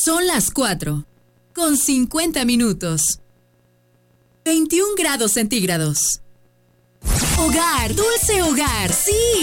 Son las 4:50. 21 grados centígrados. Hogar, dulce hogar, sí.